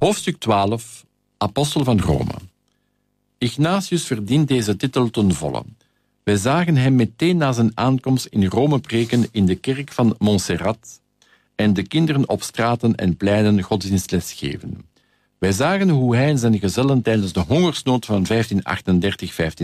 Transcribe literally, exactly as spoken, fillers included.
Hoofdstuk twaalf. Apostel van Rome. Ignatius verdient deze titel ten volle. Wij zagen hem meteen na zijn aankomst in Rome preken in de kerk van Montserrat en de kinderen op straten en pleinen godsdienstles geven. Wij zagen hoe hij en zijn gezellen tijdens de hongersnood van vijftien achtendertig tot vijftien